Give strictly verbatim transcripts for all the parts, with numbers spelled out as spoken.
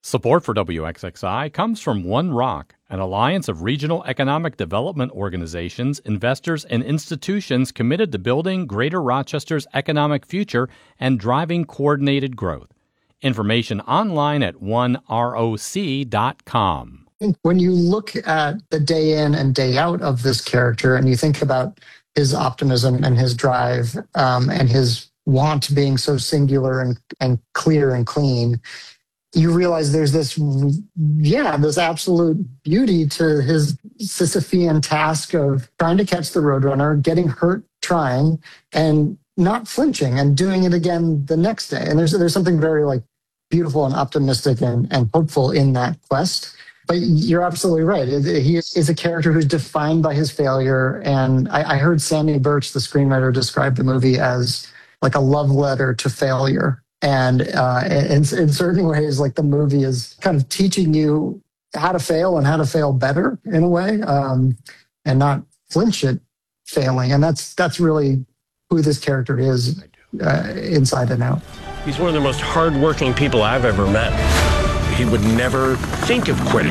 Support for W X X I comes from One Rock, an alliance of regional economic development organizations, investors, and institutions committed to building Greater Rochester's economic future and driving coordinated growth. Information online at one roc dot com. When you look at the day in and day out of this character and you think about his optimism and his drive um, and his want being so singular and, and clear and clean, you realize there's this, yeah, this absolute beauty to his Sisyphean task of trying to catch the Roadrunner, getting hurt trying, and not flinching and doing it again the next day. And there's there's something very like beautiful and optimistic and, and hopeful in that quest. But you're absolutely right. He is a character who's defined by his failure. And I, I heard Sandy Birch, the screenwriter, describe the movie as like a love letter to failure. And uh, in, in certain ways, like the movie is kind of teaching you how to fail and how to fail better in a way, um, and not flinch at failing. And that's that's really who this character is uh, inside and out. He's one of the most hardworking people I've ever met. He would never think of quitting.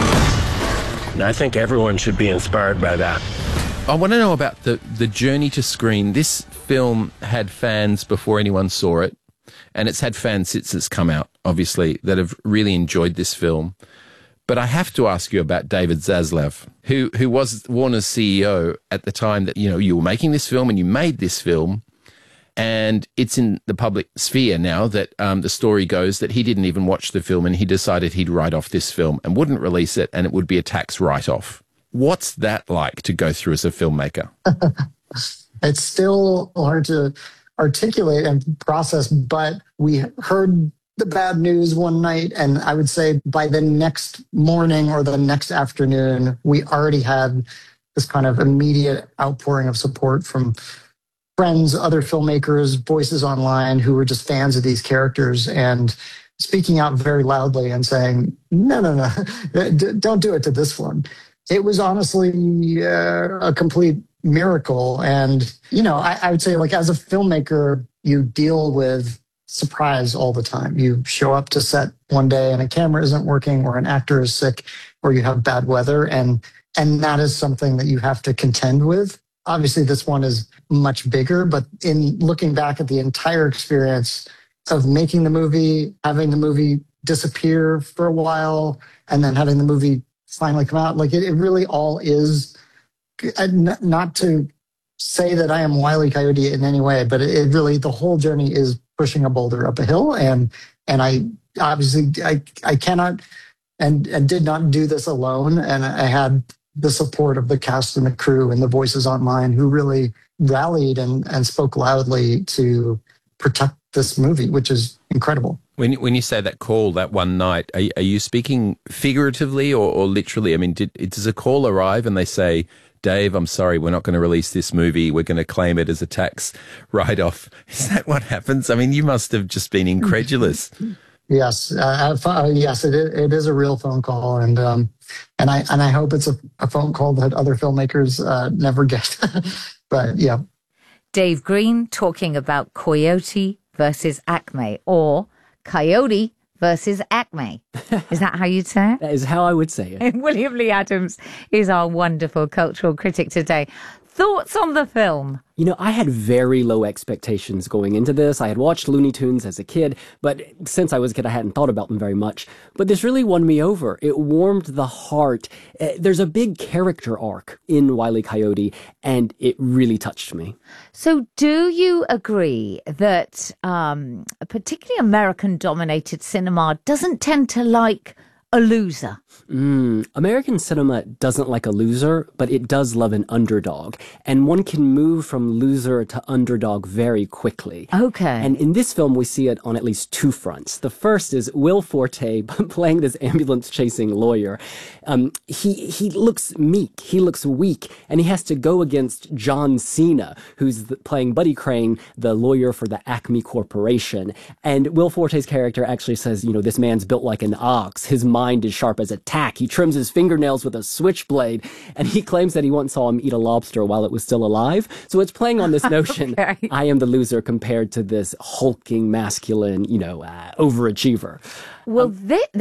And I think everyone should be inspired by that. I want to know about the, the journey to screen. This film had fans before anyone saw it. And it's had fans since it's come out, obviously, that have really enjoyed this film. But I have to ask you about David Zaslav, who who was Warner's C E O at the time that, you know, you were making this film and you made this film. And it's in the public sphere now that um, the story goes that he didn't even watch the film and he decided he'd write off this film and wouldn't release it, and it would be a tax write-off. What's that like to go through as a filmmaker? It's still hard to articulate and process, but we heard the bad news one night, and I would say by the next morning or the next afternoon, we already had this kind of immediate outpouring of support from friends, other filmmakers, voices online who were just fans of these characters and speaking out very loudly and saying, no, no, no, don't do it to this one. It was honestly uh, a complete miracle. And, you know, I, I would say, like, as a filmmaker, you deal with surprise all the time. You show up to set one day and a camera isn't working, or an actor is sick, or you have bad weather. And, and that is something that you have to contend with. Obviously, this one is much bigger, but in looking back at the entire experience of making the movie, having the movie disappear for a while, and then having the movie finally come out, like it, it really all is, not to say that I am Wile E. Coyote in any way, but it, it really, the whole journey is pushing a boulder up a hill. And and I obviously, I, I cannot and, and did not do this alone. And I had the support of the cast and the crew and the voices online who really rallied and, and spoke loudly to protect this movie, which is incredible. When when you say that call that one night, are, are you speaking figuratively or, or literally? I mean, did, does a call arrive and they say, Dave, I'm sorry, we're not going to release this movie. We're going to claim it as a tax write-off. Is that what happens? I mean, you must have just been incredulous. Yes, uh, uh, yes, it is, it is a real phone call, and um, and I and I hope it's a, a phone call that other filmmakers uh, never get. But yeah, Dave Green talking about Coyote versus Acme, or Coyote versus Acme. Is that how you'd say it? That is how I would say it. William Lee Adams is our wonderful cultural critic today. Thoughts on the film? You know, I had very low expectations going into this. I had watched Looney Tunes as a kid, but since I was a kid, I hadn't thought about them very much. But this really won me over. It warmed the heart. Uh, there's a big character arc in Wile E. Coyote, and it really touched me. So do you agree that um, particularly American-dominated cinema doesn't tend to like a loser? Mm, American cinema doesn't like a loser, but it does love an underdog. And one can move from loser to underdog very quickly. Okay. And in this film, we see it on at least two fronts. The first is Will Forte playing this ambulance-chasing lawyer. Um, he, he looks meek, he looks weak, and he has to go against John Cena, who's the, playing Buddy Crane, the lawyer for the Acme Corporation. And Will Forte's character actually says, you know, this man's built like an ox. His mind is sharp as a tack. He trims his fingernails with a switchblade, and he claims that he once saw him eat a lobster while it was still alive. So it's playing on this notion, okay. I am the loser compared to this hulking, masculine, you know, uh, overachiever. Well, um, this